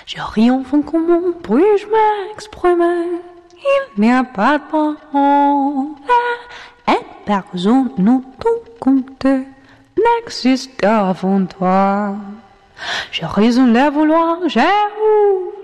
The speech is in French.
Je ris en fond comment puis-je m'exprimer? Il n'y a pas de parole. Et personne n'a tout compté n'existe avant toi. Je raisonne les vouloir, j'ai